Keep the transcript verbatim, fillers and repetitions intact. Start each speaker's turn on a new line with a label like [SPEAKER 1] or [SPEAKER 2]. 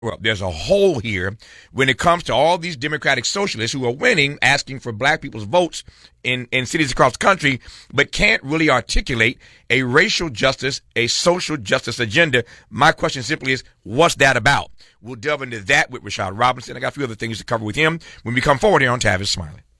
[SPEAKER 1] Well, there's a hole here when it comes to all these Democratic socialists who are winning, asking for black people's votes in, in cities across the country, but can't really articulate a racial justice, a social justice agenda. My question simply is, what's that about? We'll delve into that with Rashad Robinson. I got a few other things to cover with him when we come forward here on Tavis Smiley.